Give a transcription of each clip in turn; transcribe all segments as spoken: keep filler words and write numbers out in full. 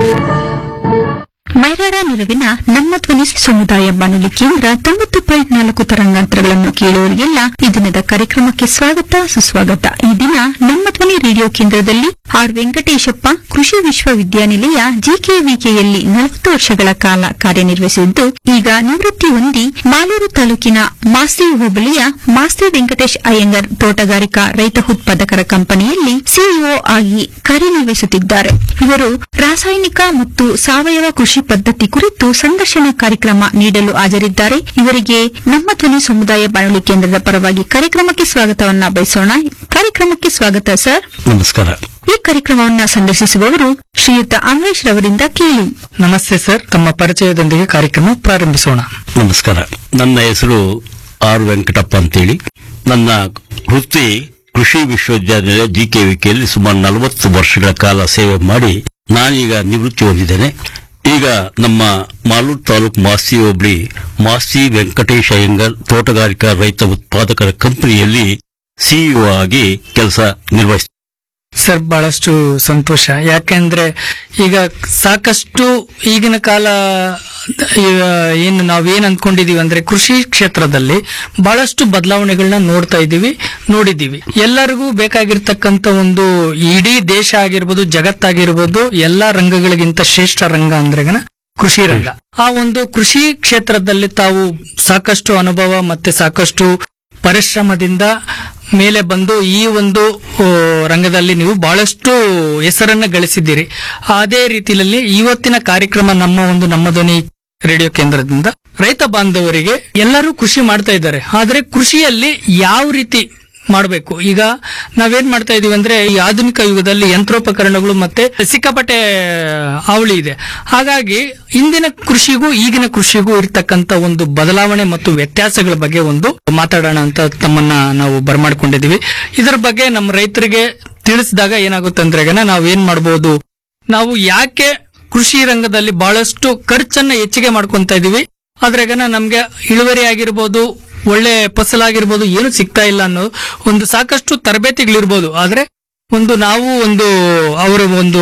ಮೈರಾಡ ನೆರವಿನ ನಮ್ಮ ಧ್ವನಿ ಸಮುದಾಯ ಬಾನುಲಿ ಕೇಂದ್ರ ತೊಂಬತ್ತು ಪಾಯಿಂಟ್ ನಾಲ್ಕು ತರಂಗಾಂತರಗಳನ್ನು ಕೇಳುವವರಿಗೆಲ್ಲ ಈ ದಿನದ ಕಾರ್ಯಕ್ರಮಕ್ಕೆ ಸ್ವಾಗತ ಸುಸ್ವಾಗತ. ಈ ದಿನ ನಮ್ಮ ಧ್ವನಿ ರೇಡಿಯೋ ಕೇಂದ್ರದಲ್ಲಿ ಆರ್ ವೆಂಕಟೇಶಪ್ಪ ಕೃಷಿ ವಿಶ್ವವಿದ್ಯಾನಿಲಯ ಜಿಕೆವಿಕೆಯಲ್ಲಿ ನಲವತ್ತು ವರ್ಷಗಳ ಕಾಲ ಕಾರ್ಯನಿರ್ವಹಿಸಿದ್ದು, ಈಗ ನಿವೃತ್ತಿ ಹೊಂದಿ ಮಾಲೂರು ತಾಲೂಕಿನ ಮಾಸ್ತಿ ಹೋಬಳಿಯ ಮಾಸ್ತಿ ವೆಂಕಟೇಶ್ ಅಯ್ಯಂಗರ್ ತೋಟಗಾರಿಕಾ ರೈತ ಉತ್ಪಾದಕರ ಕಂಪನಿಯಲ್ಲಿ ಸಿಇಒ ಆಗಿ ಕಾರ್ಯನಿರ್ವಹಿಸುತ್ತಿದ್ದಾರೆ. ಇವರು ರಾಸಾಯನಿಕ ಮತ್ತು ಸಾವಯವ ಕೃಷಿ ಪದ್ಧತಿ ಕುರಿತು ಸಂದರ್ಶನ ಕಾರ್ಯಕ್ರಮ ನೀಡಲು ಹಾಜರಿದ್ದಾರೆ. ಇವರಿಗೆ ನಮ್ಮ ಧ್ವನಿ ಸಮುದಾಯ ಬಾನುಲಿ ಕೇಂದ್ರದ ಪರವಾಗಿ ಕಾರ್ಯಕ್ರಮಕ್ಕೆ ಸ್ವಾಗತವನ್ನ ಬಯಸೋಣ. ಕಾರ್ಯಕ್ರಮಕ್ಕೆ ಸ್ವಾಗತ ಸರ್. ನಮಸ್ಕಾರ. ಈ ಕಾರ್ಯಕ್ರಮವನ್ನ ಸಂದರ್ಶಿಸುವವರು ಶ್ರೀಯುತ ಅಮರೇಶ್ ರವರಿಂದ ಕೇಳಿ. ನಮಸ್ತೆ ಸರ್, ತಮ್ಮ ಪರಿಚಯದೊಂದಿಗೆ ಕಾರ್ಯಕ್ರಮ ಪ್ರಾರಂಭಿಸೋಣ. ನಮಸ್ಕಾರ. ನನ್ನ ಹೆಸರು ಆರ್ ವೆಂಕಟಪ್ಪ ಅಂತೇಳಿ. ನನ್ನ ವೃತ್ತಿ ಕೃಷಿ ವಿಶ್ವವಿದ್ಯಾನಿಲಯ ಜಿಕೆವಿಕೆಯಲ್ಲಿ ಸುಮಾರು ನಲವತ್ತು ವರ್ಷಗಳ ಕಾಲ ಸೇವೆ ಮಾಡಿ ನಾನೀಗ ನಿವೃತ್ತಿ ಹೊಂದಿದ್ದೇನೆ. ಈಗ ನಮ್ಮ ಮಾಲೂರು ತಾಲೂಕು ಮಾಸ್ತಿ ಹೋಬಳಿ ಮಾಸ್ತಿ ವೆಂಕಟೇಶ್ ಅಯ್ಯಂಗರ್ ತೋಟಗಾರಿಕಾ ರೈತ ಉತ್ಪಾದಕರ ಕಂಪನಿಯಲ್ಲಿ ಸಿಇಒ ಆಗಿ ಕೆಲಸ ನಿರ್ವಹಿಸ್ತಾರೆ. ಸರ್, ಬಹಳಷ್ಟು ಸಂತೋಷ. ಯಾಕೆಂದ್ರೆ ಈಗ ಸಾಕಷ್ಟು ಈಗಿನ ಕಾಲ ಏನು ನಾವೇನ್ ಅಂದ್ಕೊಂಡಿದೀವಿ ಅಂದ್ರೆ ಕೃಷಿ ಕ್ಷೇತ್ರದಲ್ಲಿ ಬಹಳಷ್ಟು ಬದಲಾವಣೆಗಳನ್ನ ನೋಡ್ತಾ ಇದ್ದೀವಿ, ನೋಡಿದೀವಿ. ಎಲ್ಲರಿಗೂ ಬೇಕಾಗಿರ್ತಕ್ಕಂಥ ಒಂದು ಇಡೀ ದೇಶ ಆಗಿರ್ಬೋದು, ಜಗತ್ತಾಗಿರ್ಬೋದು, ಎಲ್ಲಾ ರಂಗಗಳಿಗಿಂತ ಶ್ರೇಷ್ಠ ರಂಗ ಅಂದ್ರೆ ಕೃಷಿ ರಂಗ. ಆ ಒಂದು ಕೃಷಿ ಕ್ಷೇತ್ರದಲ್ಲಿ ತಾವು ಸಾಕಷ್ಟು ಅನುಭವ ಮತ್ತೆ ಸಾಕಷ್ಟು ಪರಿಶ್ರಮದಿಂದ ಮೇಲೆ ಬಂದು ಈ ಒಂದು ರಂಗದಲ್ಲಿ ನೀವು ಬಹಳಷ್ಟು ಹೆಸರನ್ನ ಗಳಿಸಿದ್ದೀರಿ. ಅದೇ ರೀತಿಯಲ್ಲಿ ಇವತ್ತಿನ ಕಾರ್ಯಕ್ರಮ ನಮ್ಮ ಒಂದು ನಮ್ಮ ಧ್ವನಿ ರೇಡಿಯೋ ಕೇಂದ್ರದಿಂದ ರೈತ ಬಾಂಧವರಿಗೆ ಎಲ್ಲರೂ ಕೃಷಿ ಮಾಡ್ತಾ ಇದ್ದಾರೆ. ಆದ್ರೆ ಕೃಷಿಯಲ್ಲಿ ಯಾವ ರೀತಿ ಮಾಡಬೇಕು, ಈಗ ನಾವೇನ್ ಮಾಡ್ತಾ ಇದೀವಿ ಅಂದ್ರೆ ಈ ಆಧುನಿಕ ಯುಗದಲ್ಲಿ ಯಂತ್ರೋಪಕರಣಗಳು ಮತ್ತೆ ಸಿಕ್ಕಾಪಟ್ಟೆ ಅವಳಿ ಇದೆ. ಹಾಗಾಗಿ ಇಂದಿನ ಕೃಷಿಗೂ ಈಗಿನ ಕೃಷಿಗೂ ಇರ್ತಕ್ಕಂತ ಒಂದು ಬದಲಾವಣೆ ಮತ್ತು ವ್ಯತ್ಯಾಸಗಳ ಬಗ್ಗೆ ಒಂದು ಮಾತಾಡೋಣ ಅಂತ ತಮ್ಮನ್ನ ನಾವು ಬರಮಾಡ್ಕೊಂಡಿದೀವಿ. ಇದರ ಬಗ್ಗೆ ನಮ್ಮ ರೈತರಿಗೆ ತಿಳಿಸಿದಾಗ ಏನಾಗುತ್ತೆ ಅಂದ್ರೆ ನಾವು ಏನ್ ಮಾಡಬಹುದು, ನಾವು ಯಾಕೆ ಕೃಷಿ ರಂಗದಲ್ಲಿ ಬಹಳಷ್ಟು ಖರ್ಚನ್ನ ಹೆಚ್ಚಿಗೆ ಮಾಡ್ಕೊಂತ ಇದೀವಿ, ಅದ್ರಾಗನ ನಮ್ಗೆ ಇಳುವರಿ ಆಗಿರ್ಬೋದು, ಒಳ್ಳೆ ಫಸಲಾಗಿರ್ಬೋದು, ಏನು ಸಿಗ್ತಾ ಇಲ್ಲ ಅನ್ನೋ ಒಂದು ಸಾಕಷ್ಟು ತರಬೇತಿಗಳಿರ್ಬೋದು. ಆದ್ರೆ ಒಂದು ನಾವು ಒಂದು ಅವರ ಒಂದು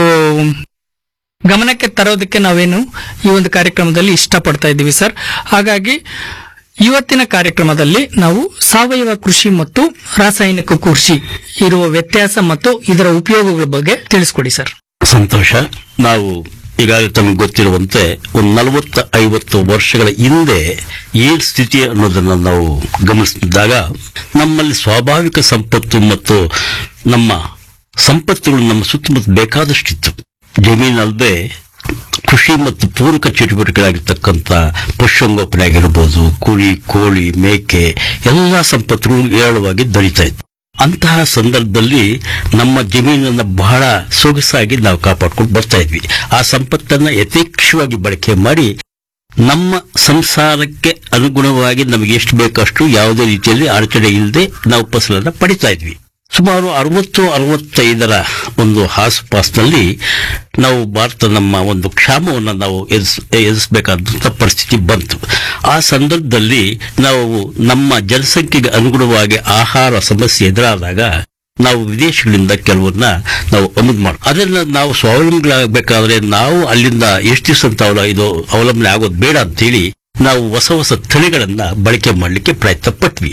ಗಮನಕ್ಕೆ ತರೋದಕ್ಕೆ ನಾವೇನು ಈ ಒಂದು ಕಾರ್ಯಕ್ರಮದಲ್ಲಿ ಇಷ್ಟಪಡ್ತಾ ಇದ್ದೀವಿ ಸರ್. ಹಾಗಾಗಿ ಇವತ್ತಿನ ಕಾರ್ಯಕ್ರಮದಲ್ಲಿ ನಾವು ಸಾವಯವ ಕೃಷಿ ಮತ್ತು ರಾಸಾಯನಿಕ ಕೃಷಿ ಇರುವ ವ್ಯತ್ಯಾಸ ಮತ್ತು ಇದರ ಉಪಯೋಗಗಳ ಬಗ್ಗೆ ತಿಳಿಸ್ಕೊಡಿ ಸರ್. ಸಂತೋಷ. ನಾವು ಈಗಾಗಲೇ ತಮಗೆ ಗೊತ್ತಿರುವಂತೆ ಒಂದು ನಲವತ್ತ ಐವತ್ತು ವರ್ಷಗಳ ಹಿಂದೆ ಏನ್ ಸ್ಥಿತಿ ಅನ್ನೋದನ್ನ ನಾವು ಗಮನಿಸಿದಾಗ ನಮ್ಮಲ್ಲಿ ಸ್ವಾಭಾವಿಕ ಸಂಪತ್ತು ಮತ್ತು ನಮ್ಮ ಸಂಪತ್ತುಗಳು ನಮ್ಮ ಸುತ್ತಮುತ್ತ ಬೇಕಾದಷ್ಟಿತ್ತು. ಜಮೀನಲ್ಲದೆ ಕೃಷಿ ಮತ್ತು ಪೂರಕ ಚಟುವಟಿಕೆಗಳಾಗಿರ್ತಕ್ಕಂಥ ಪಶುಸಂಗೋಪನೆ ಆಗಿರ್ಬೋದು, ಕುರಿ, ಕೋಳಿ, ಮೇಕೆ ಎಲ್ಲಾ ಸಂಪತ್ತುಗಳು ಹೇರಳವಾಗಿ ದೊರೀತಾ ಇತ್ತು. ಅಂತಹ ಸಂದರ್ಭದಲ್ಲಿ ನಮ್ಮ ಜಮೀನನ್ನ ಬಹಳ ಸೊಗಸಾಗಿ ನಾವು ಕಾಪಾಡ್ಕೊಂಡು ಬರ್ತಾ ಇದ್ವಿ. ಆ ಸಂಪತ್ತನ್ನ ಯಥೇಚ್ಛವಾಗಿ ಬಳಕೆ ಮಾಡಿ ನಮ್ಮ ಸಂಸಾರಕ್ಕೆ ಅನುಗುಣವಾಗಿ ನಮಗೆ ಎಷ್ಟು ಬೇಕಷ್ಟು ಯಾವುದೇ ರೀತಿಯಲ್ಲಿ ಅಡಚಣೆ ಇಲ್ಲದೆ ನಾವು ಫಸಲನ್ನ ಪಡಿತಾ ಇದ್ವಿ. ಸುಮಾರು ಅರವತ್ತು ಅರವತ್ತೈದರ ಒಂದು ಆಸುಪಾಸಿನಲ್ಲಿ ನಾವು ಭಾರತ ನಮ್ಮ ಒಂದು ಕ್ಷಾಮವನ್ನು ನಾವು ಎದುರಿಸ ಎದುರಿಸಬೇಕಾದಂತ ಪರಿಸ್ಥಿತಿ ಬಂತು. ಆ ಸಂದರ್ಭದಲ್ಲಿ ನಾವು ನಮ್ಮ ಜನಸಂಖ್ಯೆಗೆ ಅನುಗುಣವಾಗಿ ಆಹಾರ ಸಮಸ್ಯೆ ಎದುರಾದಾಗ ನಾವು ವಿದೇಶಗಳಿಂದ ಕೆಲವನ್ನ ನಾವು ಆಮದು ಮಾಡಿ ಅದನ್ನ ನಾವು ಸ್ವಾವಲಂಬಿಗಳಾಗಬೇಕಾದ್ರೆ ನಾವು ಅಲ್ಲಿಂದ ಎಷ್ಟು ದಿವಸ ಅಂತ ಇದು ಅವಲಂಬನೆ ಆಗೋದು ಬೇಡ ಅಂತೇಳಿ ನಾವು ಹೊಸ ಹೊಸ ತಳಿಗಳನ್ನ ಬಳಕೆ ಮಾಡಲಿಕ್ಕೆ ಪ್ರಯತ್ನ ಪಟ್ವಿ.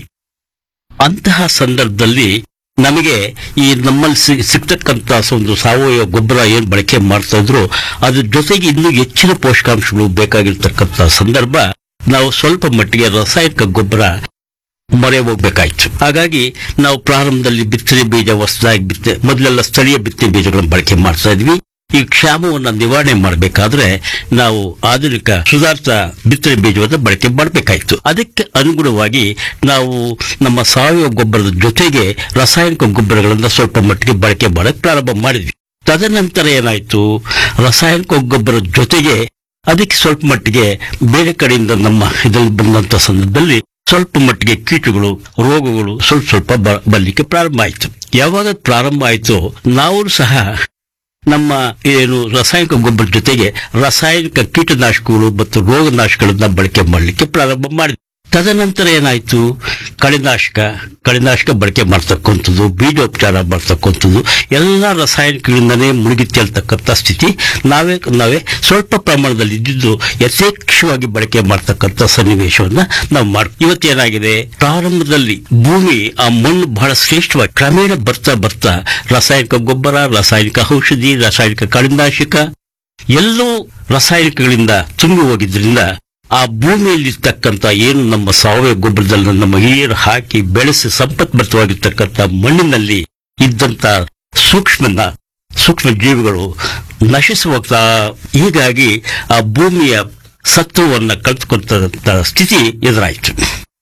ಅಂತಹ ಸಂದರ್ಭದಲ್ಲಿ ನಮಗೆ ಈ ನಮ್ಮಲ್ಲಿ ಸಿಗ್ತಕ್ಕಂತ ಒಂದು ಸಾವಯವ ಗೊಬ್ಬರ ಏನ್ ಬಳಕೆ ಮಾಡ್ತಾ ಇದ್ರು ಅದ್ರ ಜೊತೆಗೆ ಇನ್ನೂ ಹೆಚ್ಚಿನ ಪೋಷಕಾಂಶಗಳು ಬೇಕಾಗಿರ್ತಕ್ಕಂಥ ಸಂದರ್ಭ ನಾವು ಸ್ವಲ್ಪ ಮಟ್ಟಿಗೆ ರಾಸಾಯನಿಕ ಗೊಬ್ಬರ ಮೊರೆ ಹೋಗ್ಬೇಕಾಯ್ತು. ಹಾಗಾಗಿ ನಾವು ಪ್ರಾರಂಭದಲ್ಲಿ ಬಿತ್ತನೆ ಬೀಜ ಹೊಸದಾಗಿ ಬಿತ್ತೆ ಮೊದಲೆಲ್ಲ ಸ್ಥಳೀಯ ಬಿತ್ತನೆ ಬೀಜಗಳನ್ನು ಬಳಕೆ ಮಾಡ್ತಾ ಇದ್ವಿ. ಈ ಕ್ಷಾಮವನ್ನ ನಿವಾರಣೆ ಮಾಡಬೇಕಾದ್ರೆ ನಾವು ಆಧುನಿಕ ಸುಧಾರಿತ ಬಿತ್ತನೆ ಬೀಜವನ್ನು ಬಳಕೆ ಮಾಡಬೇಕಾಯ್ತು. ಅದಕ್ಕೆ ಅನುಗುಣವಾಗಿ ನಾವು ನಮ್ಮ ಸಾವಯವ ಗೊಬ್ಬರದ ಜೊತೆಗೆ ರಾಸಾಯನಿಕ ಗೊಬ್ಬರಗಳನ್ನ ಸ್ವಲ್ಪ ಮಟ್ಟಿಗೆ ಬಳಕೆ ಮಾಡಕ್ಕೆ ಪ್ರಾರಂಭ ಮಾಡಿದ್ವಿ. ತದನಂತರ ಏನಾಯ್ತು, ರಾಸಾಯನಿಕ ಗೊಬ್ಬರದ ಜೊತೆಗೆ ಅದಕ್ಕೆ ಸ್ವಲ್ಪ ಮಟ್ಟಿಗೆ ಬೇರೆ ಕಡೆಯಿಂದ ನಮ್ಮ ಇದರಲ್ಲಿ ಬಂದಂತ ಸಂದರ್ಭದಲ್ಲಿ ಸ್ವಲ್ಪ ಮಟ್ಟಿಗೆ ಕೀಟಗಳು, ರೋಗಗಳು ಸ್ವಲ್ಪ ಸ್ವಲ್ಪ ಬರ್ಲಿಕ್ಕೆ ಪ್ರಾರಂಭ ಆಯ್ತು. ಯಾವಾಗ ಪ್ರಾರಂಭ ಆಯ್ತು ನಾವು ಸಹ ನಮ್ಮ ಏನು ರಾಸಾಯನಿಕ ಗೊಬ್ಬರ ಜೊತೆಗೆ ರಾಸಾಯನಿಕ ಕೀಟನಾಶಕಗಳು ಮತ್ತು ರೋಗನಾಶಕಗಳನ್ನ ಬಳಕೆ ಮಾಡಲಿಕ್ಕೆ ಪ್ರಾರಂಭ ಮಾಡಿದ್ವಿ. ತದನಂತರ ಏನಾಯ್ತು, ಕಳೆನಾಶಕ ಕಳೆನಾಶಕ ಬಳಕೆ ಮಾಡ್ತಕ್ಕಂಥದ್ದು, ಬೀಜೋಪಚಾರ ಮಾಡ್ತಕ್ಕಂಥದ್ದು, ಎಲ್ಲ ರಾಸಾಯನಿಕಗಳಿಂದನೇ ಮುಳುಗಿ ತೇಲ್ತಕ್ಕಂಥ ಸ್ಥಿತಿ ನಾವೇ ನಾವೇ ಸ್ವಲ್ಪ ಪ್ರಮಾಣದಲ್ಲಿ ಇದ್ದಿದ್ದು ಯಥೇಚ್ಛವಾಗಿ ಬಳಕೆ ಮಾಡ್ತಕ್ಕಂಥ ಸನ್ನಿವೇಶವನ್ನ ನಾವು ಮಾಡ್ ಇವತ್ತೇನಾಗಿದೆ, ಪ್ರಾರಂಭದಲ್ಲಿ ಭೂಮಿ ಆ ಮಣ್ಣು ಬಹಳ ಶ್ರೇಷ್ಠವಾಗಿ ಕ್ರಮೇಣ ಬರ್ತಾ ಬರ್ತಾ ರಾಸಾಯನಿಕ ಗೊಬ್ಬರ, ರಾಸಾಯನಿಕ ಔಷಧಿ, ರಾಸಾಯನಿಕ ಕಳೆನಾಶಕ ಎಲ್ಲವೂ ರಾಸಾಯನಿಕಗಳಿಂದ ತುಂಬಿ ಹೋಗಿದ್ರಿಂದ ಆ ಭೂಮಿಯಲ್ಲಿರ್ತಕ್ಕಂಥ ಏನು ನಮ್ಮ ಸಾವಯವ ಗೊಬ್ಬರದಲ್ಲಿ ನಮ್ಮ ಹಿರಿಯರು ಹಾಕಿ ಬೆಳೆಸಿ ಸಂಪತ್ಭರಿತವಾಗಿರ್ತಕ್ಕಂಥ ಮಣ್ಣಿನಲ್ಲಿ ಇದ್ದಂತ ಸೂಕ್ಷ್ಮನ ಸೂಕ್ಷ್ಮ ಜೀವಿಗಳು ನಶಿಸಿ ಹೋಗ್ತಾ, ಹೀಗಾಗಿ ಆ ಭೂಮಿಯ ಸತ್ವವನ್ನು ಕಳೆದುಕೊಂತ ಸ್ಥಿತಿ ಎದುರಾಯಿತು.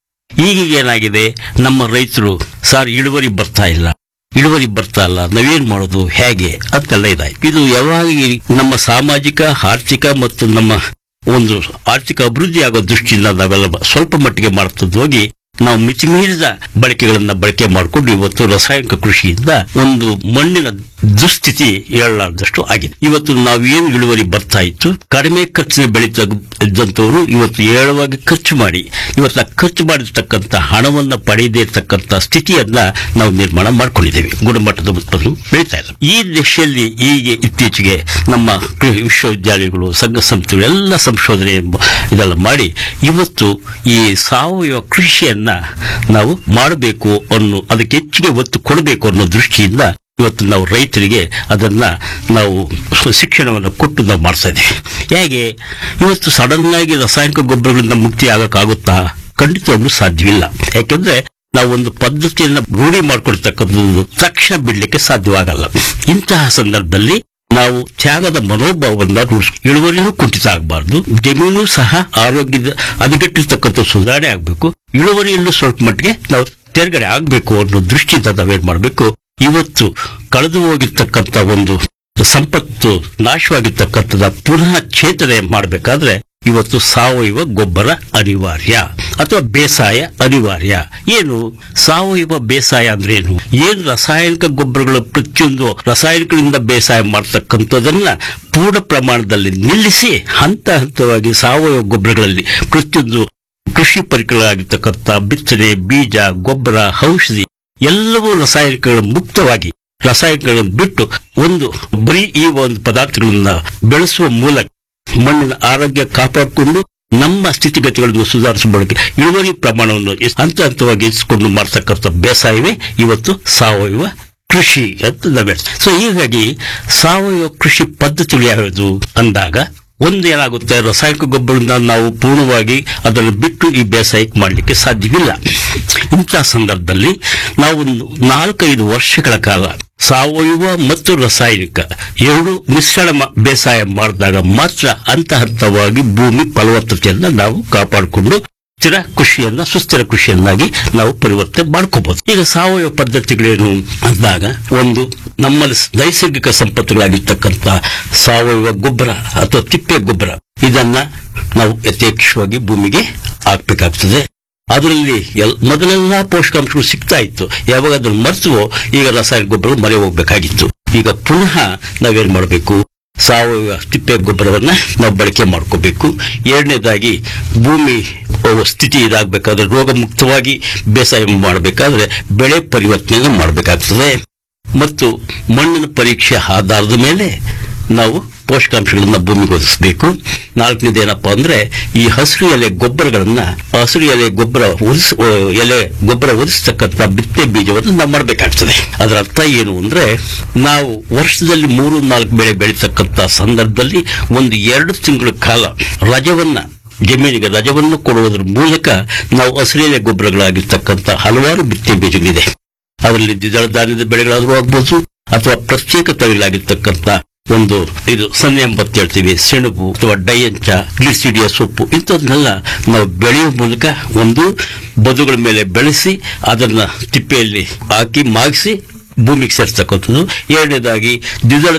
ಈಗೀಗ ಏನಾಗಿದೆ, ನಮ್ಮ ರೈತರು ಸಾರ್ ಇಳುವರಿ ಬರ್ತಾ ಇಲ್ಲ ಇಳುವರಿ ಬರ್ತಾ ಇಲ್ಲ ನಾವೇನ್ ಮಾಡೋದು ಹೇಗೆ ಅಂತೆಲ್ಲ ಇದಾಯ್ತು. ಇದು ಯಾವಾಗ ನಮ್ಮ ಸಾಮಾಜಿಕ, ಆರ್ಥಿಕ ಮತ್ತು ನಮ್ಮ ಒಂದು ಆರ್ಥಿಕ ಅಭಿವೃದ್ಧಿ ಆಗೋ ದೃಷ್ಟಿಯಿಂದ ನಾವೆಲ್ಲ ಸ್ವಲ್ಪ ಮಟ್ಟಿಗೆ ಮಾಡ್ತದ್ದು ಹೋಗಿ ನಾವು ಮಿತಿಮೀರಿದ ಬಳಕೆಗಳನ್ನ ಬಳಕೆ ಮಾಡಿಕೊಂಡು ಇವತ್ತು ರಾಸಾಯನಿಕ ಕೃಷಿಯಿಂದ ಒಂದು ಮಣ್ಣಿನ ದುಸ್ಥಿತಿ ಹೇಳಲಾರ್ದಷ್ಟು ಆಗಿದೆ. ಇವತ್ತು ನಾವು ಏನು ಇಳುವರಿ ಬರ್ತಾ ಇತ್ತು, ಕಡಿಮೆ ಖರ್ಚಿನ ಬೆಳೀತಾ ಇದ್ದಂಥವ್ರು ಇವತ್ತು ಏಳವಾಗಿ ಖರ್ಚು ಮಾಡಿ ಇವತ್ತು ಖರ್ಚು ಮಾಡಿರ್ತಕ್ಕಂಥ ಹಣವನ್ನ ಪಡೆಯದೇ ಇರ್ತಕ್ಕಂಥ ಸ್ಥಿತಿಯನ್ನ ನಾವು ನಿರ್ಮಾಣ ಮಾಡ್ಕೊಂಡಿದ್ದೇವೆ. ಗುಣಮಟ್ಟದ ಉತ್ಪನ್ನ ಬೆಳೀತಾ ಇಲ್ಲ. ಈ ದಿಶೆಯಲ್ಲಿ ಈಗ ಇತ್ತೀಚೆಗೆ ನಮ್ಮ ವಿಶ್ವವಿದ್ಯಾಲಯಗಳು, ಸಂಘ ಸಂಸ್ಥೆಗಳು ಎಲ್ಲ ಸಂಶೋಧನೆ ಇದೆಲ್ಲ ಮಾಡಿ ಇವತ್ತು ಈ ಸಾವಯವ ಕೃಷಿಯನ್ನ ನಾವು ಮಾಡಬೇಕು ಅನ್ನೋ, ಅದಕ್ಕೆ ಹೆಚ್ಚಿಗೆ ಒತ್ತು ಕೊಡಬೇಕು ಅನ್ನೋ ದೃಷ್ಟಿಯಿಂದ ಇವತ್ತು ನಾವು ರೈತರಿಗೆ ಅದನ್ನ ನಾವು ಶಿಕ್ಷಣವನ್ನು ಕೊಟ್ಟು ನಾವು ಮಾಡ್ತಾ ಇದ್ದೀವಿ. ಹೇಗೆ ಇವತ್ತು ಸಡನ್ ಆಗಿ ರಾಸಾಯನಿಕ ಗೊಬ್ಬರಗಳಿಂದ ಮುಕ್ತಿ ಆಗಕ್ಕಾಗುತ್ತಾ? ಖಂಡಿತವಾಗ್ಲೂ ಸಾಧ್ಯವಿಲ್ಲ. ಯಾಕೆಂದ್ರೆ ನಾವು ಒಂದು ಪದ್ಧತಿಯನ್ನ ರೂಢಿ ಮಾಡ್ಕೊಳ್ತಕ್ಕಂಥದ್ದು ತಕ್ಷಣ ಬಿಡ್ಲಿಕ್ಕೆ ಸಾಧ್ಯವಾಗಲ್ಲ. ಇಂತಹ ಸಂದರ್ಭದಲ್ಲಿ ನಾವು ತ್ಯಾಗದ ಮನೋಭಾವವನ್ನು ಇಳುವರಿನೂ ಕುಂಠಿತ ಆಗಬಾರ್ದು, ಜಮೀನು ಸಹ ಆರೋಗ್ಯದ ಹದಗೆಟ್ಟಿರ್ತಕ್ಕಂಥ ಸುಧಾರಣೆ ಆಗಬೇಕು, ಇಳುವರಿಯಲ್ಲೂ ಸ್ವಲ್ಪ ಮಟ್ಟಿಗೆ ನಾವು ತೆರಗಡೆ ಆಗಬೇಕು ಅನ್ನೋ ದೃಷ್ಟಿಯಿಂದ ನಾವೇನ್ ಮಾಡಬೇಕು, ಇವತ್ತು ಕಳೆದು ಹೋಗಿರ್ತಕ್ಕಂಥ ಒಂದು ಸಂಪತ್ತು ನಾಶವಾಗಿರ್ತಕ್ಕಂಥದ ಪುನಃ ಚೇತನೆ ಮಾಡಬೇಕಾದ್ರೆ ಇವತ್ತು ಸಾವಯವ ಗೊಬ್ಬರ ಅನಿವಾರ್ಯ ಅಥವಾ ಬೇಸಾಯ ಅನಿವಾರ್ಯ. ಏನು ಸಾವಯವ ಬೇಸಾಯ ಅಂದ್ರೆ ಏನು? ಏನು ರಾಸಾಯನಿಕ ಗೊಬ್ಬರಗಳು ಪ್ರತಿಯೊಂದು ರಾಸಾಯನಿಕಗಳಿಂದ ಬೇಸಾಯ ಮಾಡ್ತಕ್ಕಂಥದನ್ನ ಪೂರ್ಣ ಪ್ರಮಾಣದಲ್ಲಿ ನಿಲ್ಲಿಸಿ ಹಂತ ಹಂತವಾಗಿ ಸಾವಯವ ಗೊಬ್ಬರಗಳಲ್ಲಿ ಪ್ರತಿಯೊಂದು ಕೃಷಿ ಪರಿಕರಗಳಾಗಿರ್ತಕ್ಕಂಥ ಬಿತ್ತನೆ, ಬೀಜ, ಗೊಬ್ಬರ, ಔಷಧಿ ಎಲ್ಲವೂ ರಾಸಾಯನಿಕಗಳ ಮುಕ್ತವಾಗಿ ರಾಸಾಯನಿಕಗಳನ್ನು ಬಿಟ್ಟು ಒಂದು ಬರೀ ಈ ಒಂದು ಪದಾರ್ಥಗಳನ್ನ ಬೆಳೆಸುವ ಮೂಲಕ ಮಣ್ಣಿನ ಆರೋಗ್ಯ ಕಾಪಾಡಿಕೊಂಡು ನಮ್ಮ ಸ್ಥಿತಿಗತಿಗಳನ್ನು ಸುಧಾರಿಸಬಹುದಕ್ಕೆ ಇಳುವರಿ ಪ್ರಮಾಣವನ್ನು ಹಂತ ಹಂತವಾಗಿ ಹೆಚ್ಚಿಸಿಕೊಂಡು ಮಾಡ್ತಕ್ಕಂಥ ಬೇಸಾಯವೇ ಇವತ್ತು ಸಾವಯವ ಕೃಷಿ ಅಂತ ನಾವೇ. ಸೊ ಹೀಗಾಗಿ ಸಾವಯವ ಕೃಷಿ ಪದ್ಧತಿಗಳು ಯಾವುದು ಅಂದಾಗ ಒಂದು ಏನಾಗುತ್ತೆ, ರಾಸಾಯನಿಕ ಗೊಬ್ಬರದಿಂದ ನಾವು ಪೂರ್ಣವಾಗಿ ಅದನ್ನು ಬಿಟ್ಟು ಈ ಬೇಸಾಯಕ್ಕೆ ಮಾಡಲಿಕ್ಕೆ ಸಾಧ್ಯವಿಲ್ಲ. ಇಂತಹ ಸಂದರ್ಭದಲ್ಲಿ ನಾವು ನಾಲ್ಕೈದು ವರ್ಷಗಳ ಕಾಲ ಸಾವಯವ ಮತ್ತು ರಾಸಾಯನಿಕ ಎರಡು ಮಿಶ್ರಣ ಬೇಸಾಯ ಮಾಡಿದಾಗ ಮಾತ್ರ ಹಂತ ಹಂತವಾಗಿ ಭೂಮಿ ಫಲವತ್ತತೆಯನ್ನ ನಾವು ಕಾಪಾಡಿಕೊಂಡು ಸ್ಥಿರ ಕೃಷಿಯನ್ನ ಸುಸ್ಥಿರ ಕೃಷಿಯನ್ನಾಗಿ ನಾವು ಪರಿವರ್ತನೆ ಮಾಡ್ಕೋಬಹುದು. ಈಗ ಸಾವಯವ ಪದ್ಧತಿಗಳೇನು ಅಂದಾಗ, ಒಂದು ನಮ್ಮಲ್ಲಿ ನೈಸರ್ಗಿಕ ಸಂಪತ್ತುಗಳಾಗಿರ್ತಕ್ಕಂಥ ಸಾವಯವ ಗೊಬ್ಬರ ಅಥವಾ ತಿಪ್ಪೆ ಗೊಬ್ಬರ ಇದನ್ನ ನಾವು ಯಥೇಚ್ಛವಾಗಿ ಭೂಮಿಗೆ ಹಾಕ್ಬೇಕಾಗ್ತದೆ. ಅದರಲ್ಲಿ ಮೊದಲೆಲ್ಲ ಪೋಷಕಾಂಶಗಳು ಸಿಗ್ತಾ ಇತ್ತು, ಯಾವಾಗ ಅದನ್ನು ಮರೆಸುವೋ ಈಗ ರಾಸಾಯನಿಕ ಗೊಬ್ಬರ ಮರೆ ಹೋಗ್ಬೇಕಾಗಿತ್ತು. ಈಗ ಪುನಃ ನಾವೇನ್ ಮಾಡಬೇಕು, ಸಾವಯವ ತಿಪ್ಪೆ ಗೊಬ್ಬರವನ್ನ ನಾವು ಬಳಕೆ ಮಾಡ್ಕೋಬೇಕು. ಎರಡನೇದಾಗಿ ಭೂಮಿ ಸ್ಥಿತಿ ಇದಾಗಬೇಕಾದ್ರೆ ರೋಗ ಮುಕ್ತವಾಗಿ ಬೇಸಾಯ ಮಾಡಬೇಕಾದ್ರೆ ಬೆಳೆ ಪರಿವರ್ತನೆ ಮಾಡಬೇಕಾಗ್ತದೆ ಮತ್ತು ಮಣ್ಣಿನ ಪರೀಕ್ಷೆ ಆಧಾರದ ಮೇಲೆ ನಾವು ಪೋಷಕಾಂಶಗಳನ್ನ ಭೂಮಿಗೆ ಒದಗಿಸಬೇಕು. ನಾಲ್ಕನೇದು ಏನಪ್ಪಾ ಅಂದ್ರೆ ಈ ಹಸಿರು ಎಲೆ ಗೊಬ್ಬರಗಳನ್ನ ಹಸಿರು ಎಲೆ ಗೊಬ್ಬರ ಒದಿಸ್ ಎಲೆ ಗೊಬ್ಬರ ಒದಿಸ್ತಕ್ಕಂಥ ಬಿತ್ತೆ ಬೀಜವನ್ನು ನಾವು ಮಾಡಬೇಕಾಗ್ತದೆ. ಅದರ ಅರ್ಥ ಏನು ಅಂದ್ರೆ, ನಾವು ವರ್ಷದಲ್ಲಿ ಮೂರು ನಾಲ್ಕು ಬೆಳೆ ಬೆಳೀತಕ್ಕಂಥ ಸಂದರ್ಭದಲ್ಲಿ ಒಂದು ಎರಡು ತಿಂಗಳ ಕಾಲ ರಜವನ್ನ ಜಮೀನಿಗೆ ರಜವನ್ನು ಕೊಡುವುದರ ಮೂಲಕ ನಾವು ಹಸಿರು ಎಲೆ ಗೊಬ್ಬರಗಳಾಗಿರ್ತಕ್ಕಂಥ ಹಲವಾರು ಬಿತ್ತೆ ಬೀಜಗಳಿದೆ. ಅದರಲ್ಲಿ ದ್ವಿದಳ ಧಾನ್ಯದ ಬೆಳೆಗಳಾದರೂ ಆಗ್ಬೋದು ಅಥವಾ ಪ್ರತ್ಯೇಕ ತಳಿಗಳಾಗಿರ್ತಕ್ಕಂಥ ಒಂದು ಇದು ಸೊನ್ನೆ ಎಂಬತ್ತು ಹೇಳ್ತೀವಿ, ಸೆಣಬು ಅಥವಾ ಡಯಂಚ, ಗ್ಲಿಸಿಡಿಯ ಸೊಪ್ಪು ಇಂಥದನ್ನೆಲ್ಲ ನಾವು ಬೆಳೆಯುವ ಮೂಲಕ ಒಂದು ಬದುಗಳ ಮೇಲೆ ಬೆಳೆಸಿ ಅದನ್ನ ತಿಪ್ಪೆಯಲ್ಲಿ ಹಾಕಿ ಮಾಗಿಸಿ ಭೂಮಿಗೆ ಸೇರಿಸ್ತಕ್ಕಂಥದ್ದು. ಎರಡನೇದಾಗಿ ದ್ವಿದಳ